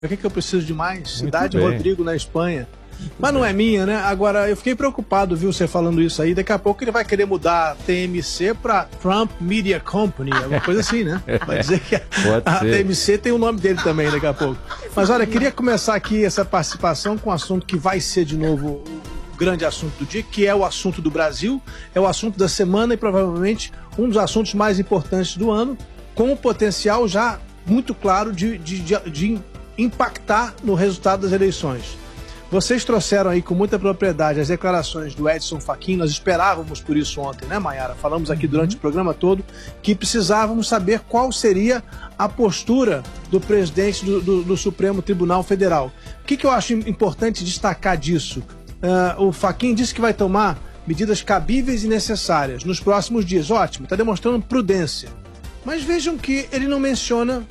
Por que eu preciso de mais? Cidade Rodrigo, na Espanha. Mas não é minha, né? Agora, eu fiquei preocupado, viu, você falando isso aí. Daqui a pouco ele vai querer mudar a TMC pra Trump Media Company, alguma coisa assim, né? Vai dizer que a TMC tem o nome dele também daqui a pouco. Mas olha, queria começar aqui essa participação com um assunto que vai ser de novo o grande assunto do dia, que é o assunto do Brasil, é o assunto da semana e provavelmente um dos assuntos mais importantes do ano, com o potencial já muito claro de impactar no resultado das eleições. Vocês trouxeram aí com muita propriedade as declarações do Edson Fachin. Nós esperávamos por isso ontem, né, Mayara? Falamos aqui durante o programa todo que precisávamos saber qual seria a postura do presidente do Supremo Tribunal Federal. O que eu acho importante destacar disso? O Fachin disse que vai tomar medidas cabíveis e necessárias nos próximos dias. Ótimo, está demonstrando prudência. Mas vejam que ele não menciona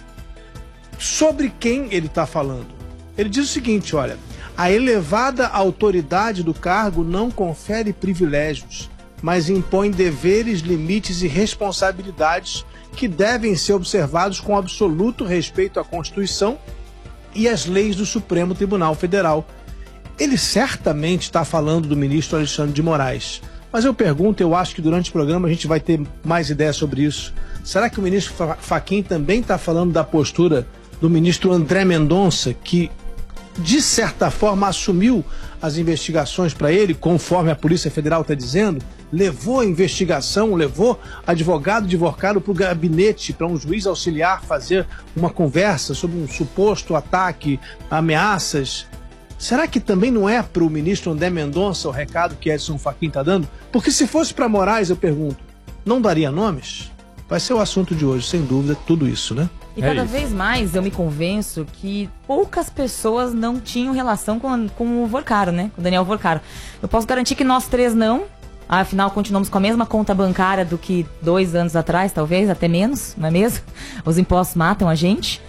sobre quem ele está falando. Ele diz o seguinte, olha: a elevada autoridade do cargo não confere privilégios, mas impõe deveres, limites e responsabilidades que devem ser observados com absoluto respeito à Constituição e às leis do Supremo Tribunal Federal. Ele certamente está falando do ministro Alexandre de Moraes. Mas eu pergunto, eu acho que durante o programa a gente vai ter mais ideias sobre isso. Será que o ministro Fachin também está falando da postura do ministro André Mendonça, que de certa forma assumiu as investigações para ele, conforme a Polícia Federal está dizendo, levou a investigação, levou advogado divorcado para o gabinete, para um juiz auxiliar fazer uma conversa sobre um suposto ataque, ameaças? Será que também não é para o ministro André Mendonça o recado que Edson Fachin está dando? Porque se fosse para Moraes, eu pergunto, não daria nomes? Vai ser o assunto de hoje, sem dúvida, tudo isso, né? E cada vez mais eu me convenço que poucas pessoas não tinham relação com o Vorcaro, né? Com o Daniel Vorcaro. Eu posso garantir que nós três não. Afinal, continuamos com a mesma conta bancária do que 2 anos atrás, talvez, até menos, não é mesmo? Os impostos matam a gente.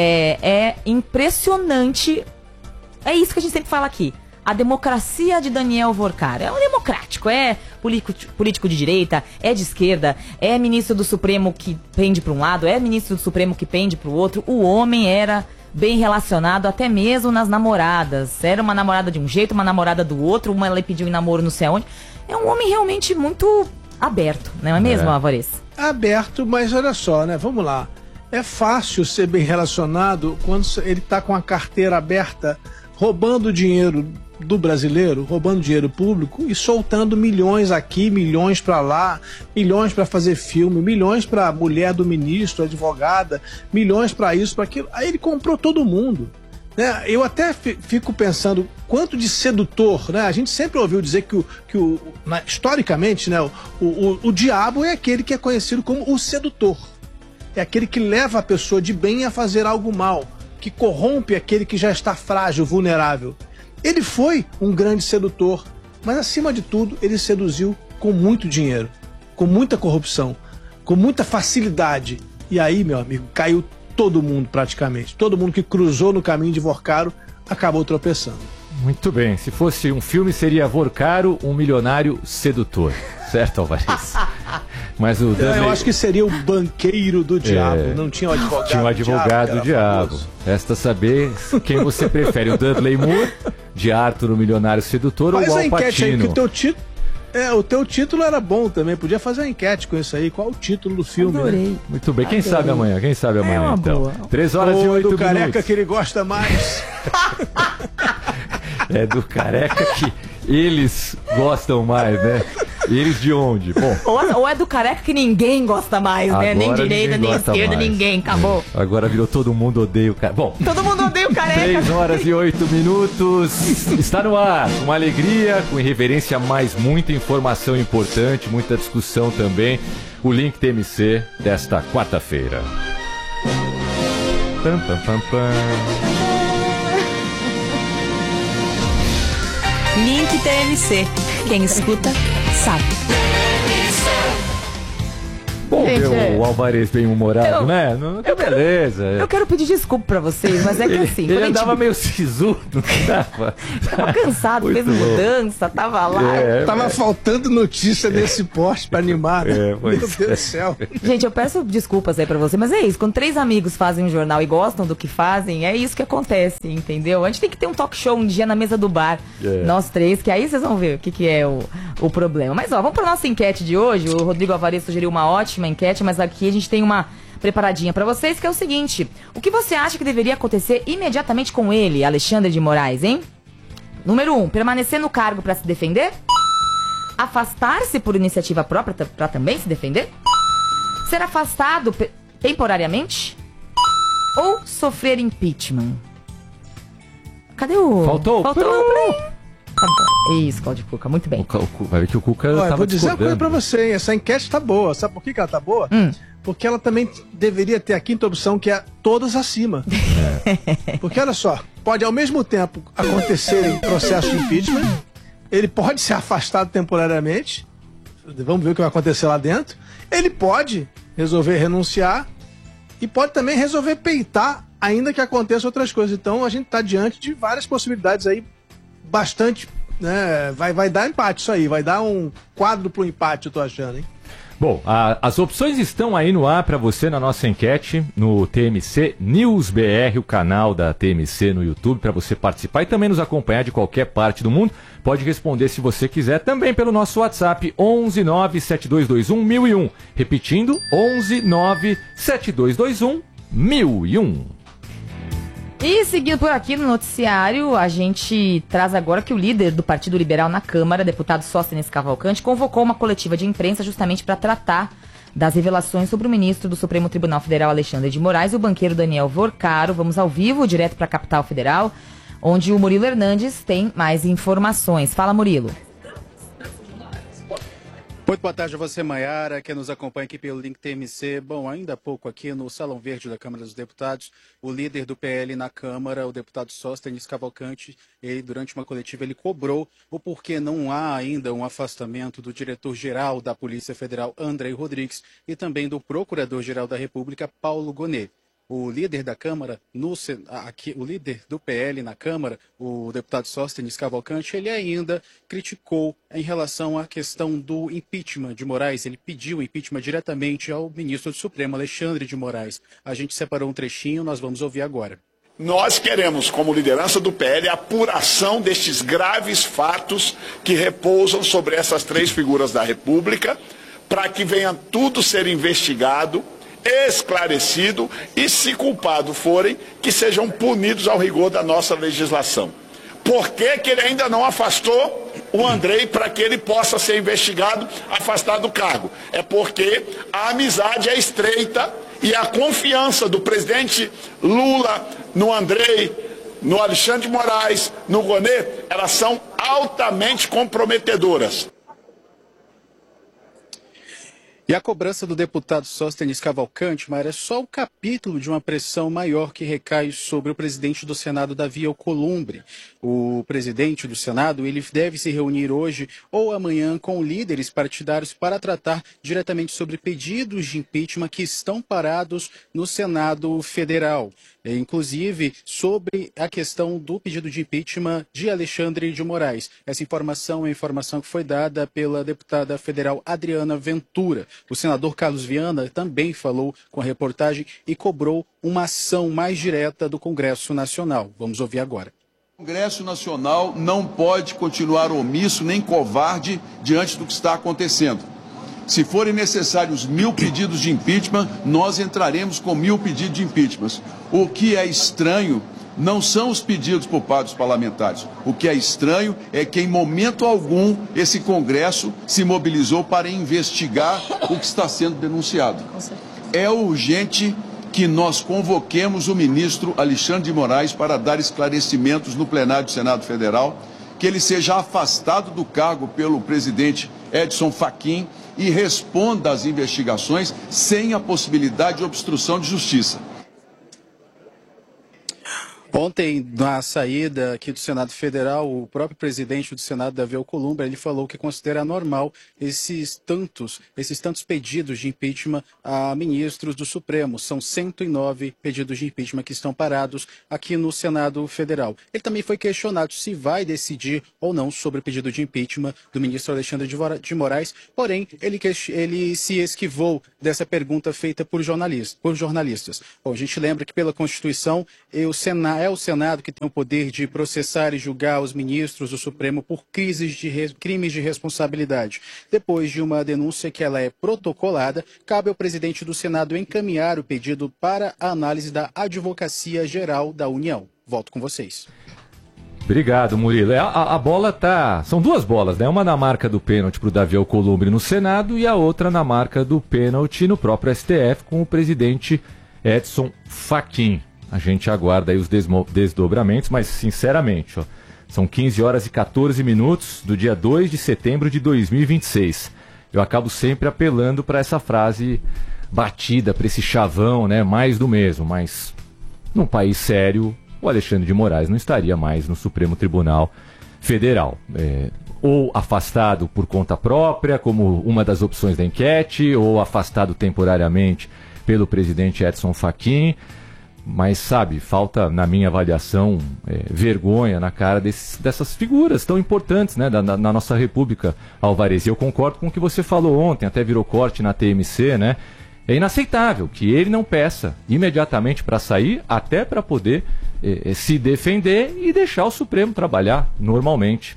É impressionante. É isso que a gente sempre fala aqui. A democracia de Daniel Vorcaro. É um democrático, é político de direita, é de esquerda, é ministro do Supremo que pende para um lado, é ministro do Supremo que pende para o outro. O homem era bem relacionado até mesmo nas namoradas. Era uma namorada de um jeito, uma namorada do outro, uma ela pediu em namoro não sei aonde. É um homem realmente muito aberto, não é mesmo, Álvares? Aberto, mas olha só, né? Vamos lá. É fácil ser bem relacionado quando ele está com a carteira aberta, roubando dinheiro do brasileiro, roubando dinheiro público e soltando milhões aqui, milhões para lá, milhões para fazer filme, milhões para a mulher do ministro, advogada, milhões para isso, para aquilo. Aí ele comprou todo mundo, né? Eu até fico pensando quanto de sedutor, né? A gente sempre ouviu dizer que historicamente, né, o diabo é aquele que é conhecido como o sedutor. É aquele que leva a pessoa de bem a fazer algo mal, que corrompe aquele que já está frágil, vulnerável. Ele foi um grande sedutor, mas acima de tudo ele seduziu com muito dinheiro, com muita corrupção, com muita facilidade. E aí, meu amigo, caiu todo mundo praticamente. Todo mundo que cruzou no caminho de Vorcaro acabou tropeçando. Muito bem, se fosse um filme seria Vorcaro, um milionário sedutor. Certo, Álvares? Mas o Dudley... Eu acho que seria o banqueiro do diabo, não tinha o advogado. Tinha o advogado do diabo. Resta saber quem você prefere, o Dudley Moore, de Arthur, o milionário sedutor, ou o Al Pacino. Faz a enquete aí, que o teu título era bom também, podia fazer uma enquete com isso aí, qual o título do filme, Adorei. Né? Muito bem, quem sabe amanhã, então. Boa. 3 horas e 8 minutos. Do careca que ele gosta mais. É do careca que eles gostam mais, né? Eles de onde? Bom. Ou é do careca que ninguém gosta mais, né? Nem direita, nem esquerda, ninguém. Acabou. Agora virou todo mundo odeia o careca. Bom. Todo mundo odeia o careca. 3 horas e 8 minutos. Está no ar. Uma alegria, com irreverência, mas muita informação importante, muita discussão também. O Link TMC desta quarta-feira. Pam, pam, pam, pam. Link TMC. Quem escuta, sabe. Bom, O Alvarez bem-humorado, né? Beleza. Eu quero pedir desculpa pra vocês, mas é que assim... Ele andava meio sisudo, não dava? Tava cansado, fez mudança, tava lá. Tava faltando notícia desse poste pra animar, né? Meu Deus do céu. Gente, eu peço desculpas aí pra você, mas é isso. Quando 3 amigos fazem um jornal e gostam do que fazem, é isso que acontece, entendeu? A gente tem que ter um talk show um dia na mesa do bar, nós 3, que aí vocês vão ver o que é o problema. Mas ó, vamos pra nossa enquete de hoje. O Rodrigo Alvarez sugeriu uma ótima enquete, mas aqui a gente tem uma preparadinha pra vocês, que é o seguinte: o que você acha que deveria acontecer imediatamente com ele, Alexandre de Moraes, hein? Número 1, permanecer no cargo pra se defender? Afastar-se por iniciativa própria pra também se defender? Ser afastado temporariamente? Ou sofrer impeachment? Cadê o... Faltou um play. Tá bom. Isso, Cláudio Cuca, muito bem. Vai ver que o Cuca tava vou dizer uma coisa pra discordando. você, hein? Essa enquete tá boa. Sabe por que ela tá boa? Porque ela também deveria ter a quinta opção, que é todos acima. Porque olha só, pode ao mesmo tempo acontecer em processo de impeachment, ele pode ser afastado temporariamente, vamos ver o que vai acontecer lá dentro, ele pode resolver renunciar e pode também resolver peitar, ainda que aconteça outras coisas. Então a gente está diante de várias possibilidades aí, bastante, né? Vai dar empate isso aí, vai dar um quádruplo empate, eu tô achando, hein? Bom, as opções estão aí no ar para você na nossa enquete, no TMC News BR, o canal da TMC no YouTube, para você participar e também nos acompanhar de qualquer parte do mundo. Pode responder, se você quiser, também pelo nosso WhatsApp 11972211001. Repetindo, 11972211001. E seguindo por aqui no noticiário, a gente traz agora que o líder do Partido Liberal na Câmara, deputado Sóstenes Cavalcante, convocou uma coletiva de imprensa justamente para tratar das revelações sobre o ministro do Supremo Tribunal Federal, Alexandre de Moraes, e o banqueiro Daniel Vorcaro. Vamos ao vivo, direto para a capital federal, onde o Murilo Hernandes tem mais informações. Fala, Murilo. Muito boa tarde a você, Maiara, que nos acompanha aqui pelo Link TMC. Bom, ainda há pouco aqui no Salão Verde da Câmara dos Deputados, o líder do PL na Câmara, o deputado Sóstenes Cavalcante, ele, durante uma coletiva, ele cobrou o porquê não há ainda um afastamento do diretor-geral da Polícia Federal, Andrei Rodrigues, e também do Procurador-Geral da República, Paulo Gonet. O líder da Câmara, o líder do PL na Câmara, o deputado Sóstenes Cavalcante, ele ainda criticou em relação à questão do impeachment de Moraes. Ele pediu o impeachment diretamente ao ministro do Supremo, Alexandre de Moraes. A gente separou um trechinho, nós vamos ouvir agora. Nós queremos, como liderança do PL, a apuração destes graves fatos que repousam sobre essas 3 figuras da República, para que venha tudo ser investigado, esclarecido e, se culpados forem, que sejam punidos ao rigor da nossa legislação. Por que ele ainda não afastou o Andrei para que ele possa ser investigado, afastado do cargo? É porque a amizade é estreita e a confiança do presidente Lula no Andrei, no Alexandre de Moraes, no Gonet, elas são altamente comprometedoras. E a cobrança do deputado Sóstenes Cavalcante, Maia, é só o capítulo de uma pressão maior que recai sobre o presidente do Senado, Davi Alcolumbre. O presidente do Senado, ele deve se reunir hoje ou amanhã com líderes partidários para tratar diretamente sobre pedidos de impeachment que estão parados no Senado Federal. Inclusive sobre a questão do pedido de impeachment de Alexandre de Moraes. Essa informação é a informação que foi dada pela deputada federal Adriana Ventura. O senador Carlos Viana também falou com a reportagem e cobrou uma ação mais direta do Congresso Nacional. Vamos ouvir agora. O Congresso Nacional não pode continuar omisso nem covarde diante do que está acontecendo. Se forem necessários 1000 pedidos de impeachment, nós entraremos com 1000 pedidos de impeachment. O que é estranho não são os pedidos por parte dos parlamentares. O que é estranho é que, em momento algum, esse Congresso se mobilizou para investigar o que está sendo denunciado. É urgente que nós convoquemos o ministro Alexandre de Moraes para dar esclarecimentos no plenário do Senado Federal, que ele seja afastado do cargo pelo presidente Edson Fachin e responda às investigações sem a possibilidade de obstrução de justiça. Ontem, na saída aqui do Senado Federal, o próprio presidente do Senado, Davi Alcolumbre, ele falou que considera normal esses tantos pedidos de impeachment a ministros do Supremo. São 109 pedidos de impeachment que estão parados aqui no Senado Federal. Ele também foi questionado se vai decidir ou não sobre o pedido de impeachment do ministro Alexandre de Moraes, porém, ele se esquivou dessa pergunta feita por jornalistas. Bom, a gente lembra que pela Constituição, é o Senado que tem o poder de processar e julgar os ministros do Supremo por crimes de responsabilidade. Depois de uma denúncia que ela é protocolada, cabe ao presidente do Senado encaminhar o pedido para a análise da Advocacia Geral da União. Volto com vocês. Obrigado, Murilo. A bola tá... São duas bolas, né? Uma na marca do pênalti para o Davi Alcolumbre no Senado e a outra na marca do pênalti no próprio STF com o presidente Edson Fachin. A gente aguarda aí os desdobramentos, mas sinceramente, são 15 horas e 14 minutos do dia 2 de setembro de 2026. Eu acabo sempre apelando para essa frase batida, para esse chavão, né? Mais do mesmo, mas num país sério, o Alexandre de Moraes não estaria mais no Supremo Tribunal Federal. Ou afastado por conta própria, como uma das opções da enquete, ou afastado temporariamente pelo presidente Edson Fachin. Mas, sabe, falta, na minha avaliação, vergonha na cara dessas figuras tão importantes, né, na nossa República, Alvarez. E eu concordo com o que você falou ontem, até virou corte na TMC, né? É inaceitável que ele não peça imediatamente para sair, até para poder se defender e deixar o Supremo trabalhar normalmente.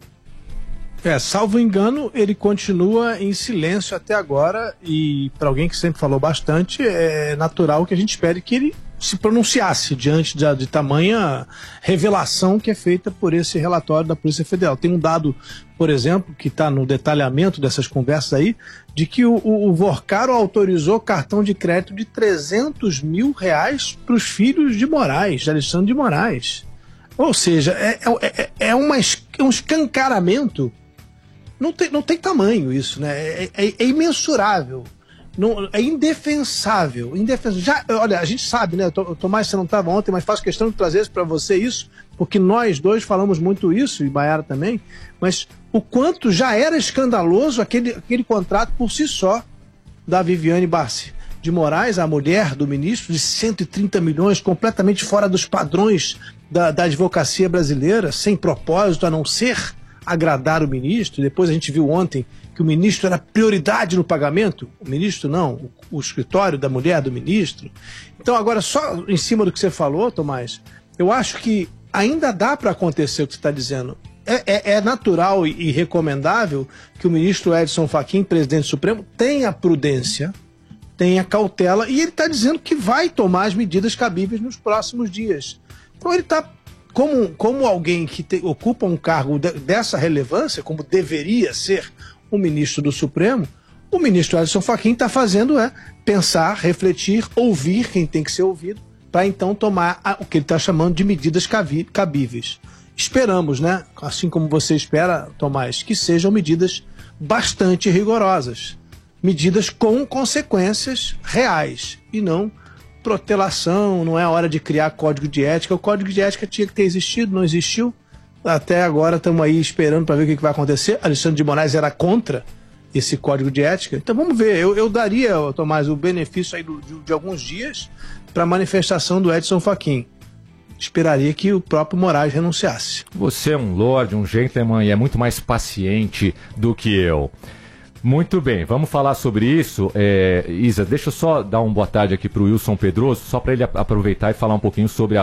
Salvo engano, ele continua em silêncio até agora e, para alguém que sempre falou bastante, é natural que a gente espere que ele se pronunciasse diante de tamanha revelação que é feita por esse relatório da Polícia Federal. Tem um dado, por exemplo, que está no detalhamento dessas conversas aí, de que o Vorcaro autorizou cartão de crédito de R$300 mil para os filhos de Moraes, de Alexandre de Moraes. Ou seja, é um escancaramento. Não tem tamanho isso, né? É imensurável. Não, é indefensável. Olha, a gente sabe, né? Tomás, você não estava ontem, mas faço questão de trazer para você isso, porque nós dois falamos muito isso, e Baiara também, mas o quanto já era escandaloso aquele contrato por si só da Viviane Barsi de Moraes, a mulher do ministro, de 130 milhões, completamente fora dos padrões da advocacia brasileira, sem propósito a não ser agradar o ministro. Depois a gente viu ontem que o ministro era prioridade no pagamento. O ministro não, o escritório da mulher do ministro. Então agora, só em cima do que você falou, Tomás, eu acho que ainda dá para acontecer o que você está dizendo. É natural e recomendável que o ministro Edson Fachin, presidente do Supremo, tenha prudência, tenha cautela, e ele está dizendo que vai tomar as medidas cabíveis nos próximos dias. Então ele está, como alguém que ocupa um cargo dessa relevância, como deveria ser o ministro do Supremo, o ministro Edson Fachin está fazendo pensar, refletir, ouvir quem tem que ser ouvido, para então tomar o que ele está chamando de medidas cabíveis. Esperamos, né, assim como você espera, Tomás, que sejam medidas bastante rigorosas, medidas com consequências reais e não protelação. Não é hora de criar código de ética. O código de ética tinha que ter existido, não existiu. Até agora estamos aí esperando para ver o que vai acontecer. Alexandre de Moraes era contra esse código de ética. Então vamos ver. Eu daria, Tomás, o benefício aí de alguns dias para a manifestação do Edson Fachin. Esperaria que o próprio Moraes renunciasse. Você é um lorde, um gentleman e é muito mais paciente do que eu. Muito bem, vamos falar sobre isso. Isa, deixa eu só dar uma boa tarde aqui para o Wilson Pedroso, só para ele aproveitar e falar um pouquinho sobre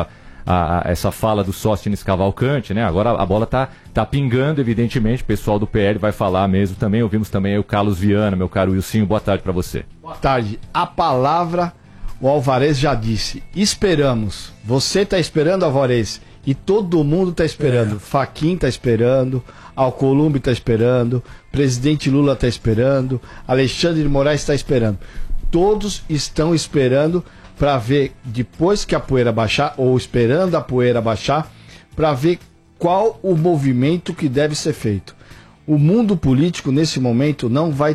essa fala do Sóstenes Cavalcante, né? Agora a bola tá pingando, evidentemente, o pessoal do PL vai falar mesmo também. Ouvimos também aí o Carlos Viana, meu caro Wilson, boa tarde para você. Boa tarde. A palavra, o Alvarez já disse, esperamos. Você está esperando, Alvarez, e todo mundo está esperando. Fachin está esperando, Alcolumbre está esperando, presidente Lula está esperando, Alexandre de Moraes está esperando. Todos estão esperando para ver, depois que a poeira baixar, ou esperando a poeira baixar, para ver qual o movimento que deve ser feito. O mundo político, nesse momento, não vai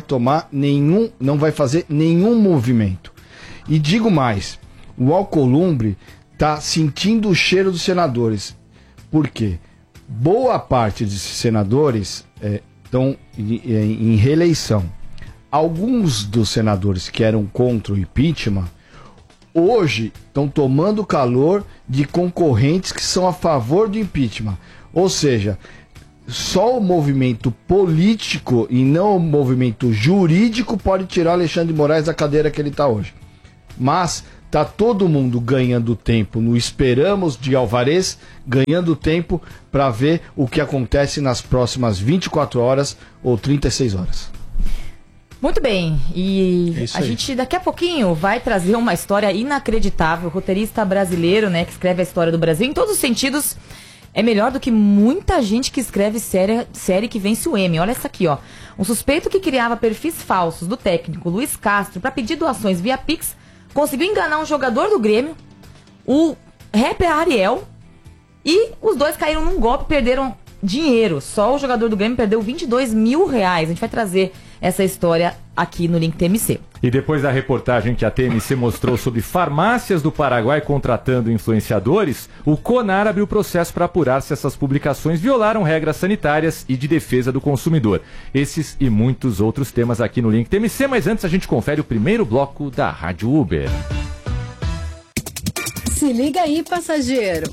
fazer nenhum movimento. E digo mais, o Alcolumbre tá sentindo o cheiro dos senadores. Por quê? Boa parte desses senadores estão em reeleição. Alguns dos senadores que eram contra o impeachment, hoje estão tomando calor de concorrentes que são a favor do impeachment. Ou seja, só o movimento político e não o movimento jurídico pode tirar Alexandre de Moraes da cadeira que ele está hoje. Mas tá todo mundo ganhando tempo no Esperamos de Alvarez, ganhando tempo para ver o que acontece nas próximas 24 horas ou 36 horas. Muito bem, e a gente daqui a pouquinho vai trazer uma história inacreditável. O roteirista brasileiro, né, que escreve a história do Brasil em todos os sentidos, é melhor do que muita gente que escreve série que vence o Emmy. Olha essa aqui, ó. Um suspeito que criava perfis falsos do técnico Luiz Castro para pedir doações via Pix conseguiu enganar um jogador do Grêmio, o rapper Ariel, e os dois caíram num golpe e perderam dinheiro. Só o jogador do Grêmio perdeu 22 mil reais. A gente vai trazer essa história aqui no Link TMC. E depois da reportagem que a TMC mostrou sobre farmácias do Paraguai contratando influenciadores, o CONAR abriu processo para apurar se essas publicações violaram regras sanitárias e de defesa do consumidor. Esses e muitos outros temas aqui no Link TMC, mas antes a gente confere o primeiro bloco da Rádio Uber. Se liga aí, passageiro.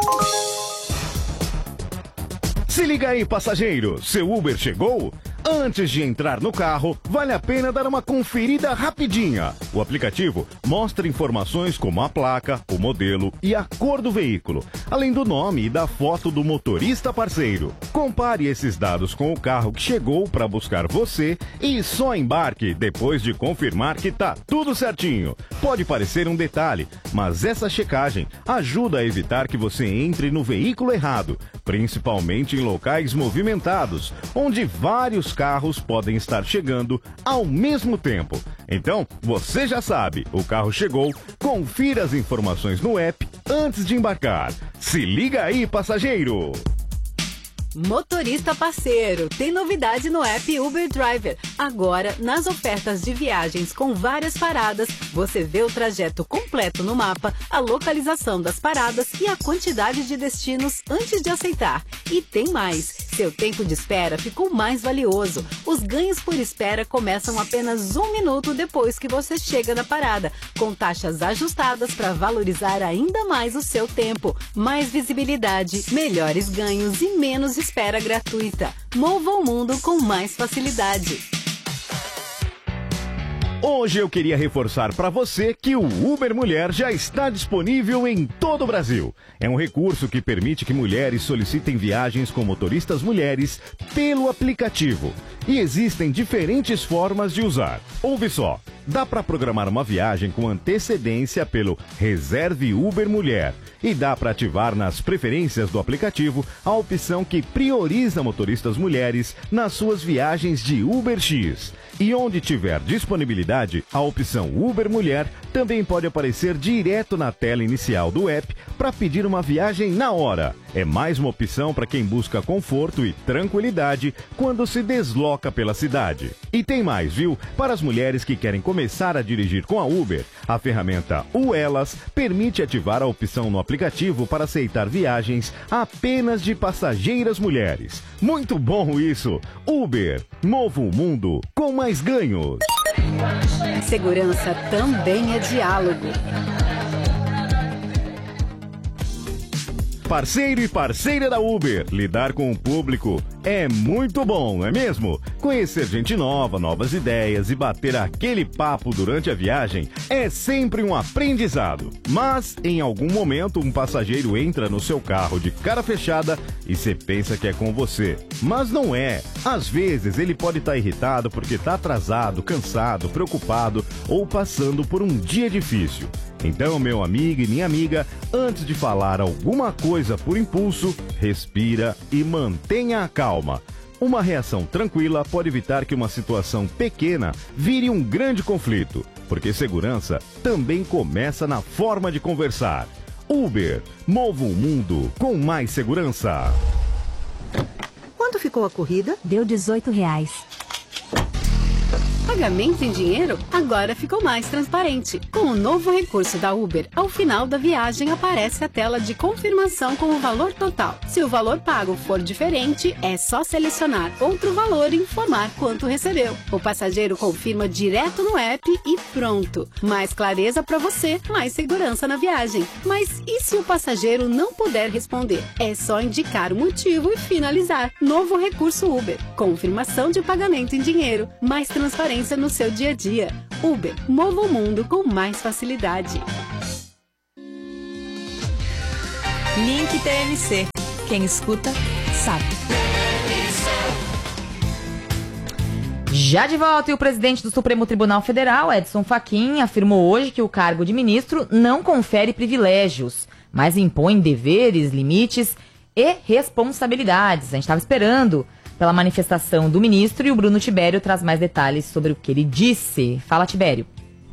Se liga aí, passageiro, seu Uber chegou? Antes de entrar no carro, vale a pena dar uma conferida rapidinha. O aplicativo mostra informações como a placa, o modelo e a cor do veículo, além do nome e da foto do motorista parceiro. Compare esses dados com o carro que chegou para buscar você e só embarque depois de confirmar que tá tudo certinho. Pode parecer um detalhe, mas essa checagem ajuda a evitar que você entre no veículo errado, principalmente em locais movimentados, onde vários carros podem estar chegando ao mesmo tempo. Então, você já sabe, o carro chegou, confira as informações no app antes de embarcar. Se liga aí, passageiro! Motorista parceiro, tem novidade no app Uber Driver. Agora, nas ofertas de viagens com várias paradas, você vê o trajeto completo no mapa, a localização das paradas e a quantidade de destinos antes de aceitar. E tem mais, seu tempo de espera ficou mais valioso. Os ganhos por espera começam apenas 1 minuto depois que você chega na parada, com taxas ajustadas para valorizar ainda mais o seu tempo. Mais visibilidade, melhores ganhos e menos espera gratuita. Mova o mundo com mais facilidade. Hoje eu queria reforçar para você que o Uber Mulher já está disponível em todo o Brasil. É um recurso que permite que mulheres solicitem viagens com motoristas mulheres pelo aplicativo. E existem diferentes formas de usar. Ouve só, dá para programar uma viagem com antecedência pelo Reserve Uber Mulher. E dá para ativar nas preferências do aplicativo a opção que prioriza motoristas mulheres nas suas viagens de UberX. E onde tiver disponibilidade, a opção Uber Mulher também pode aparecer direto na tela inicial do app para pedir uma viagem na hora. É mais uma opção para quem busca conforto e tranquilidade quando se desloca pela cidade. E tem mais, viu? Para as mulheres que querem começar a dirigir com a Uber, a ferramenta Elas permite ativar a opção no aplicativo para aceitar viagens apenas de passageiras mulheres. Muito bom isso! Uber, novo mundo com mais ganhos. Segurança também é diálogo. Parceiro e parceira da Uber, lidar com o público é muito bom, não é mesmo? Conhecer gente nova, novas ideias e bater aquele papo durante a viagem é sempre um aprendizado. Mas, em algum momento, um passageiro entra no seu carro de cara fechada e você pensa que é com você. Mas não é. Às vezes, ele pode estar irritado porque está atrasado, cansado, preocupado ou passando por um dia difícil. Então, meu amigo e minha amiga, antes de falar alguma coisa por impulso, respira e mantenha a calma. Uma reação tranquila pode evitar que uma situação pequena vire um grande conflito, porque segurança também começa na forma de conversar. Uber, mova o mundo com mais segurança. Quanto ficou a corrida? Deu R$18. Pagamento em dinheiro agora ficou mais transparente. Com o novo recurso da Uber, ao final da viagem aparece a tela de confirmação com o valor total. Se o valor pago for diferente, é só selecionar outro valor e informar quanto recebeu. O passageiro confirma direto no app e pronto. Mais clareza para você, mais segurança na viagem. Mas e se o passageiro não puder responder? É só indicar o motivo e finalizar. Novo recurso Uber. Confirmação de pagamento em dinheiro. Mais transparência no seu dia a dia. Uber, mova o mundo com mais facilidade. Link TMC. Quem escuta, sabe. Já de volta, e o presidente do Supremo Tribunal Federal, Edson Fachin, afirmou hoje que o cargo de ministro não confere privilégios, mas impõe deveres, limites e responsabilidades. A gente estava esperando pela manifestação do ministro e o Bruno Tibério traz mais detalhes sobre o que ele disse. Fala, Tibério.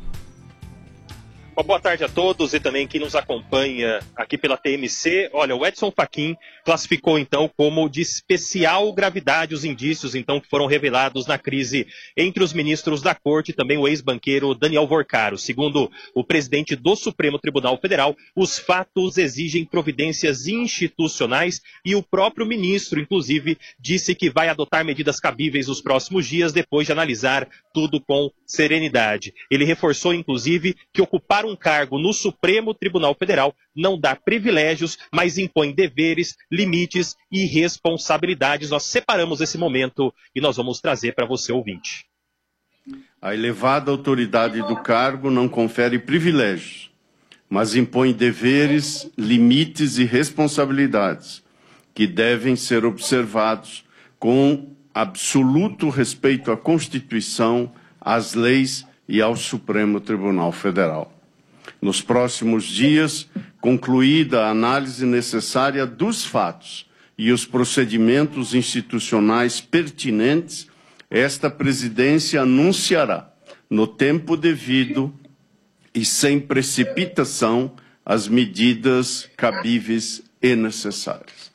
Boa tarde a todos e também quem nos acompanha aqui pela TMC. Olha, o Edson Fachin classificou então como de especial gravidade os indícios então que foram revelados na crise entre os ministros da Corte e também o ex-banqueiro Daniel Vorcaro. Segundo o presidente do Supremo Tribunal Federal, os fatos exigem providências institucionais e o próprio ministro, inclusive, disse que vai adotar medidas cabíveis nos próximos dias depois de analisar tudo com serenidade. Ele reforçou, inclusive, que ocupar um cargo no Supremo Tribunal Federal não dá privilégios, mas impõe deveres, limites e responsabilidades. Nós separamos esse momento e nós vamos trazer para você, ouvinte. A elevada autoridade do cargo não confere privilégios, mas impõe deveres, limites e responsabilidades que devem ser observados com absoluto respeito à Constituição, às leis e ao Supremo Tribunal Federal. Nos próximos dias, concluída a análise necessária dos fatos e os procedimentos institucionais pertinentes, esta presidência anunciará, no tempo devido e sem precipitação, as medidas cabíveis e necessárias.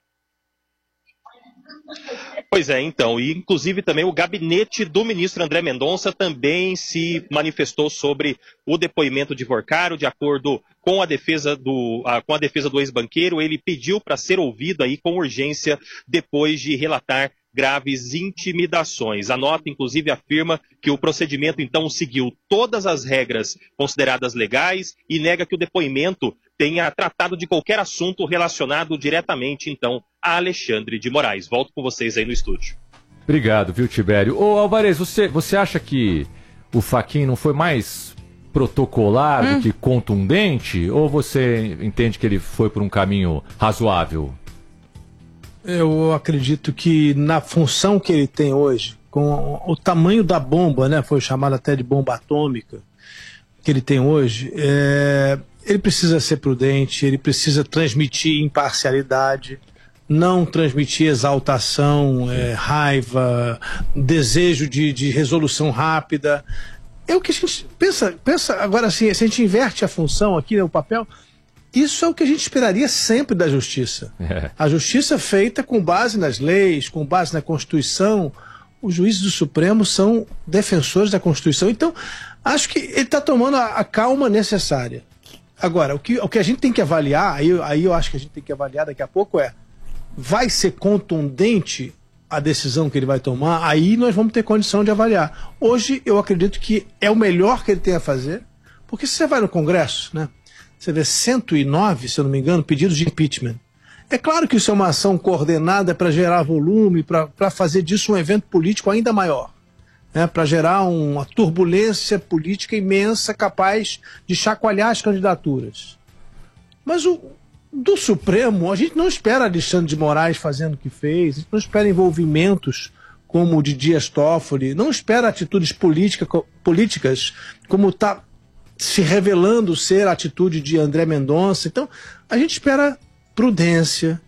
Pois é, então, e inclusive também o gabinete do ministro André Mendonça também se manifestou sobre o depoimento de Vorcaro. De acordo com a defesa do ex-banqueiro, ele pediu para ser ouvido aí com urgência depois de relatar graves intimidações. A nota, inclusive, afirma que o procedimento, então, seguiu todas as regras consideradas legais e nega que o depoimento tenha tratado de qualquer assunto relacionado diretamente, então, a Alexandre de Moraes. Volto com vocês aí no estúdio. Obrigado, viu, Tibério? Ô, Alvarez, você acha que o Fachin não foi mais protocolar do que contundente? Ou você entende que ele foi por um caminho razoável? Eu acredito que na função que ele tem hoje, com o tamanho da bomba, né, foi chamado até de bomba atômica, que ele tem hoje, ele precisa ser prudente, ele precisa transmitir imparcialidade, não transmitir exaltação, raiva, desejo de resolução rápida. É o que a gente pensa agora assim, se a gente inverte a função aqui, né, o papel, isso é o que a gente esperaria sempre da justiça. A justiça feita com base nas leis, com base na Constituição. Os juízes do Supremo são defensores da Constituição. Então, acho que ele está tomando a calma necessária. Agora, o que a gente tem que avaliar, aí eu acho que a gente tem que avaliar daqui a pouco vai ser contundente a decisão que ele vai tomar? Aí nós vamos ter condição de avaliar. Hoje, eu acredito que é o melhor que ele tem a fazer, porque se você vai no Congresso, né? Você vê 109, se eu não me engano, pedidos de impeachment. É claro que isso é uma ação coordenada para gerar volume, para fazer disso um evento político ainda maior, né? Para gerar uma turbulência política imensa capaz de chacoalhar as candidaturas. Mas do Supremo, a gente não espera Alexandre de Moraes fazendo o que fez, a gente não espera envolvimentos como o de Dias Toffoli, não espera atitudes políticas como está se revelando ser a atitude de André Mendonça. Então, a gente espera prudência,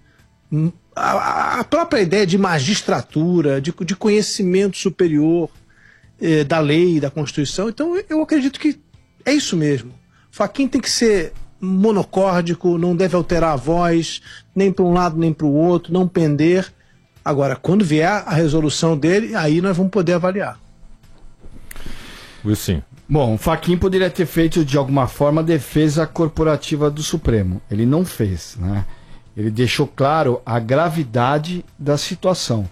a própria ideia de magistratura, de conhecimento superior da lei, da Constituição. Então, eu acredito que é isso mesmo. Fachin tem que ser monocórdico, não deve alterar a voz, nem para um lado nem para o outro, não pender. Agora, quando vier a resolução dele, aí nós vamos poder avaliar. Wilson. Bom, o Fachin poderia ter feito de alguma forma a defesa corporativa do Supremo. Ele não fez, né? Ele deixou claro a gravidade da situação,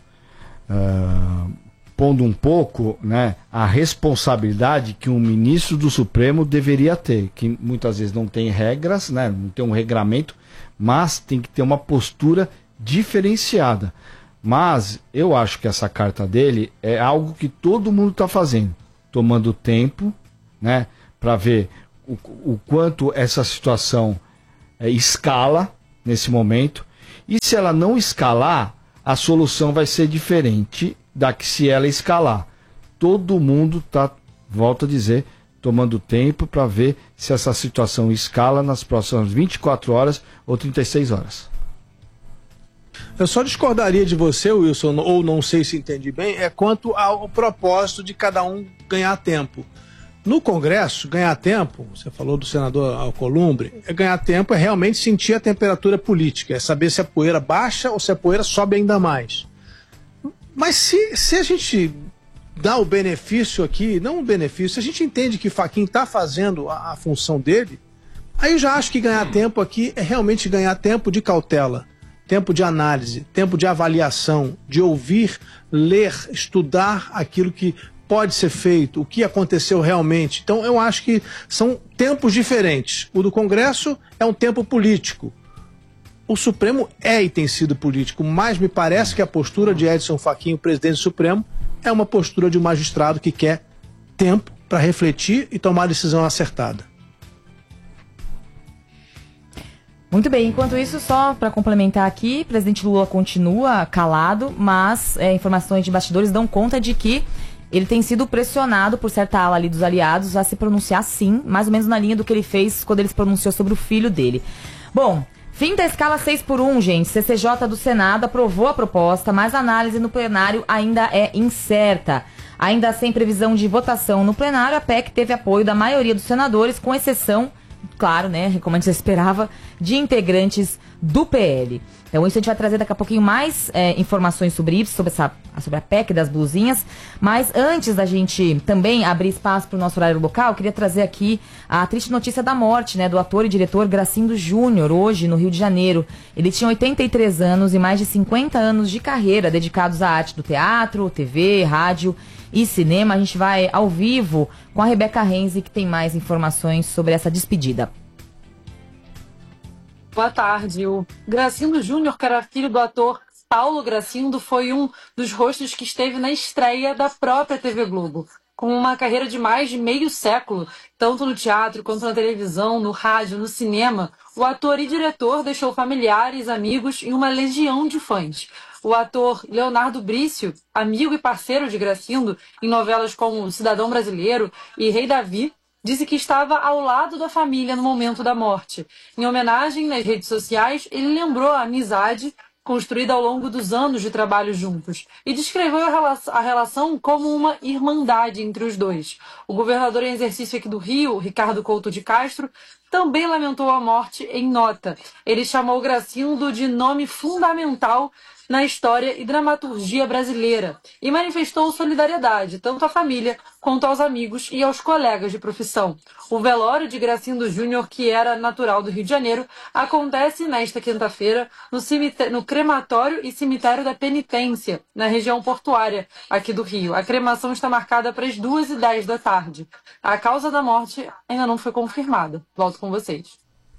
pondo um pouco, né, a responsabilidade que um ministro do Supremo deveria ter, que muitas vezes não tem regras, né, não tem um regramento, mas tem que ter uma postura diferenciada. Mas eu acho que essa carta dele é algo que todo mundo está fazendo, tomando tempo, né, para ver o quanto essa situação escala nesse momento, e se ela não escalar, a solução vai ser diferente da que se ela escalar. Todo mundo está, volto a dizer, tomando tempo para ver se essa situação escala nas próximas 24 horas ou 36 horas. Eu só discordaria de você, Wilson, ou não sei se entendi bem, quanto ao propósito de cada um ganhar tempo. No Congresso, ganhar tempo, você falou do senador Alcolumbre, ganhar tempo é realmente sentir a temperatura política, é saber se a poeira baixa ou se a poeira sobe ainda mais. Mas se a gente dá o benefício aqui, não o benefício, se a gente entende que Fachin está fazendo a função dele, aí eu já acho que ganhar tempo aqui é realmente ganhar tempo de cautela, tempo de análise, tempo de avaliação, de ouvir, ler, estudar aquilo que pode ser feito, o que aconteceu realmente. Então eu acho que são tempos diferentes. O do Congresso é um tempo político. O Supremo é e tem sido político, mas me parece que a postura de Edson Fachin, o presidente do Supremo, é uma postura de um magistrado que quer tempo para refletir e tomar a decisão acertada. Muito bem, enquanto isso, só para complementar aqui, o presidente Lula continua calado, mas informações de bastidores dão conta de que ele tem sido pressionado por certa ala ali dos aliados a se pronunciar sim, mais ou menos na linha do que ele fez quando ele se pronunciou sobre o filho dele. Bom, fim da escala 6x1, gente. CCJ do Senado aprovou a proposta, mas a análise no plenário ainda é incerta. Ainda sem previsão de votação no plenário, a PEC teve apoio da maioria dos senadores, com exceção, claro, né, como a gente esperava, de integrantes do PL. Então isso a gente vai trazer daqui a pouquinho mais informações sobre isso, sobre a PEC das blusinhas. Mas antes da gente também abrir espaço para o nosso horário local, eu queria trazer aqui a triste notícia da morte, né, do ator e diretor Gracindo Júnior, hoje no Rio de Janeiro. Ele tinha 83 anos e mais de 50 anos de carreira dedicados à arte do teatro, TV, rádio e cinema. A gente vai ao vivo com a Rebeca Renzi, que tem mais informações sobre essa despedida. Boa tarde. O Gracindo Júnior, que era filho do ator Paulo Gracindo, foi um dos rostos que esteve na estreia da própria TV Globo. Com uma carreira de mais de meio século, tanto no teatro quanto na televisão, no rádio, no cinema, o ator e diretor deixou familiares, amigos e uma legião de fãs. O ator Leonardo Brício, amigo e parceiro de Gracindo, em novelas como Cidadão Brasileiro e Rei Davi, disse que estava ao lado da família no momento da morte. Em homenagem, nas redes sociais, ele lembrou a amizade construída ao longo dos anos de trabalho juntos e descreveu a relação como uma irmandade entre os dois. O governador em exercício aqui do Rio, Ricardo Couto de Castro, também lamentou a morte em nota. Ele chamou Gracindo de nome fundamental na história e dramaturgia brasileira e manifestou solidariedade tanto à família quanto aos amigos e aos colegas de profissão. O velório de Gracindo Júnior, que era natural do Rio de Janeiro, acontece nesta quinta-feira no crematório e cemitério da Penitência, na região portuária aqui do Rio. A cremação está marcada para as 2h10 da tarde. A causa da morte ainda não foi confirmada. Volto com vocês.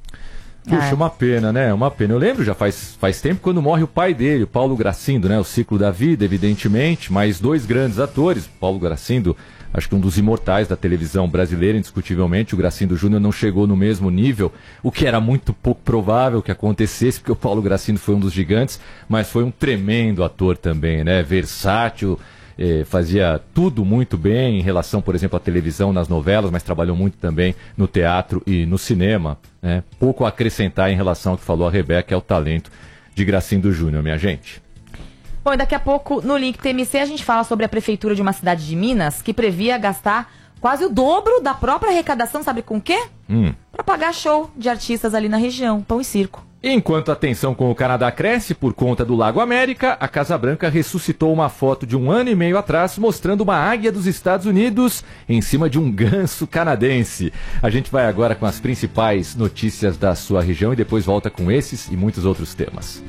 Puxa, uma pena, né? Uma pena. Eu lembro já faz tempo quando morre o pai dele, o Paulo Gracindo, né? O ciclo da vida, evidentemente, mas dois grandes atores. Paulo Gracindo, acho que um dos imortais da televisão brasileira, indiscutivelmente. O Gracindo Júnior não chegou no mesmo nível, o que era muito pouco provável que acontecesse, porque o Paulo Gracindo foi um dos gigantes, mas foi um tremendo ator também, né? Versátil, fazia tudo muito bem em relação, por exemplo, à televisão, nas novelas, mas trabalhou muito também no teatro e no cinema, né? Pouco a acrescentar em relação ao que falou a Rebeca, que é o talento de Gracindo Júnior, minha gente. Bom, e daqui a pouco, no Link TMC, a gente fala sobre a prefeitura de uma cidade de Minas que previa gastar quase o dobro da própria arrecadação, sabe com o quê? Para pagar show de artistas ali na região, pão e circo. Enquanto a tensão com o Canadá cresce por conta do Lago América, a Casa Branca ressuscitou uma foto de 1 ano e meio atrás mostrando uma águia dos Estados Unidos em cima de um ganso canadense. A gente vai agora com as principais notícias da sua região e depois volta com esses e muitos outros temas.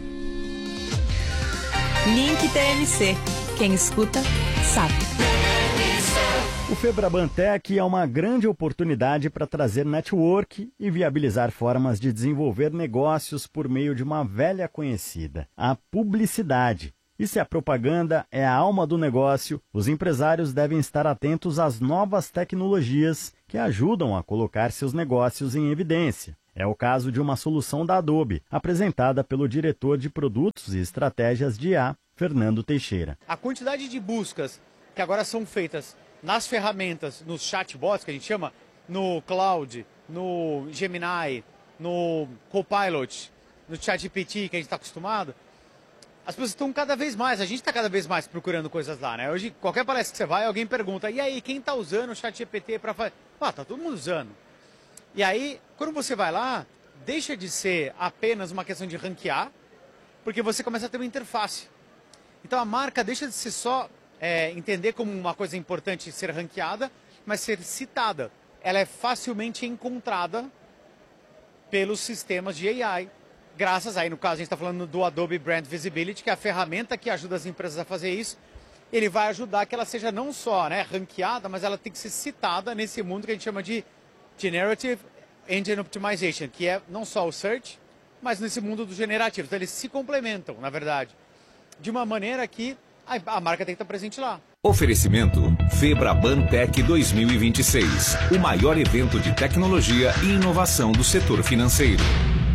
Link TMC. Quem escuta, sabe. O Febraban Tech é uma grande oportunidade para trazer network e viabilizar formas de desenvolver negócios por meio de uma velha conhecida, a publicidade. E se a propaganda é a alma do negócio, os empresários devem estar atentos às novas tecnologias que ajudam a colocar seus negócios em evidência. É o caso de uma solução da Adobe, apresentada pelo diretor de produtos e estratégias de IA, Fernando Teixeira. A quantidade de buscas que agora são feitas nas ferramentas, nos chatbots que a gente chama, no Cloud, no Gemini, no Copilot, no ChatGPT que a gente está acostumado, as pessoas estão cada vez mais, a gente está cada vez mais procurando coisas lá, né? Hoje, qualquer palestra que você vai, alguém pergunta, e aí, quem está usando o ChatGPT para fazer? Ah, tá todo mundo usando. E aí, quando você vai lá, deixa de ser apenas uma questão de ranquear, porque você começa a ter uma interface. Então a marca deixa de ser só entender como uma coisa importante ser ranqueada, mas ser citada. Ela é facilmente encontrada pelos sistemas de AI. Graças aí, no caso, a gente está falando do Adobe Brand Visibility, que é a ferramenta que ajuda as empresas a fazer isso. Ele vai ajudar que ela seja não só ranqueada, mas ela tem que ser citada nesse mundo que a gente chama de Generative Engine Optimization, que é não só o search, mas nesse mundo do generativo. Então eles se complementam, na verdade, de uma maneira que a marca tem que estar presente lá. Oferecimento Febraban Tech 2026, o maior evento de tecnologia e inovação do setor financeiro.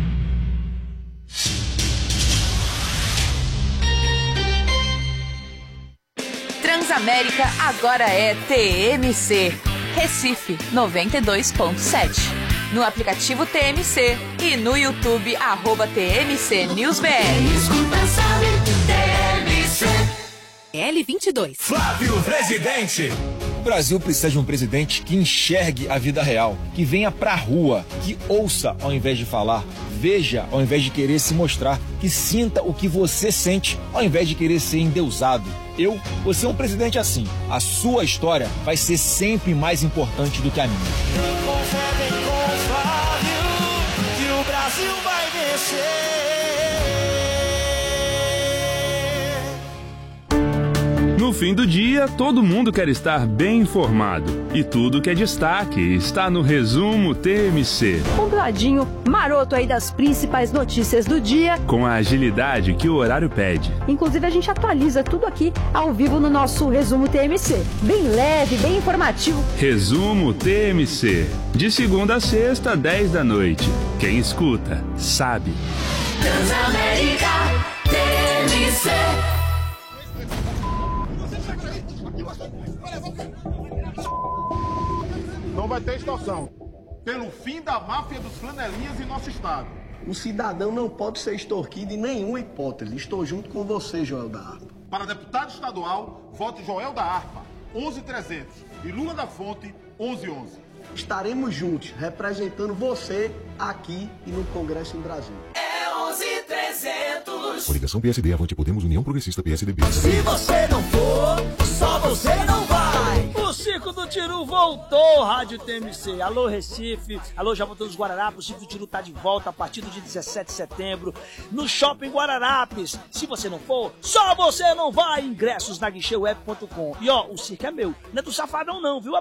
Transamérica agora é TMC. Recife 92.7. No aplicativo TMC e no YouTube @TMC NewsBR. L22. Flávio Presidente. O Brasil precisa de um presidente que enxergue a vida real, que venha pra rua, que ouça ao invés de falar, veja ao invés de querer se mostrar, que sinta o que você sente ao invés de querer ser endeusado. Eu vou ser um presidente assim. A sua história vai ser sempre mais importante do que a minha. Confere com o Flávio que o Brasil vai vencer. No fim do dia, todo mundo quer estar bem informado. E tudo que é destaque está no Resumo TMC. Compladinho, maroto aí das principais notícias do dia. Com a agilidade que o horário pede. Inclusive, a gente atualiza tudo aqui ao vivo no nosso Resumo TMC. Bem leve, bem informativo. Resumo TMC. De segunda a sexta, 10 da noite. Quem escuta, sabe. Transamérica TMC. Não vai ter extorsão. Pelo fim da máfia dos flanelinhas em nosso estado. O cidadão não pode ser extorquido em nenhuma hipótese. Estou junto com você, Joel da Harpa. Para deputado estadual, vote Joel da Harpa, 11.300. E Lula da Fonte, 11.11. Estaremos juntos, representando você aqui e no Congresso em Brasília. É 11.300. Coligação PSD, Avante Podemos, União Progressista, PSDB. Se você não for, só você não vai. O Circo do Tiru voltou, Rádio TMC. Alô, Recife. Alô, Jaboatão dos Guararapes. O Circo do Tiru tá de volta a partir do dia 17 de setembro no Shopping Guararapes. Se você não for, só você não vai. Ingressos na guicheuweb.com. E ó, o circo é meu. Não é do Safadão não, viu?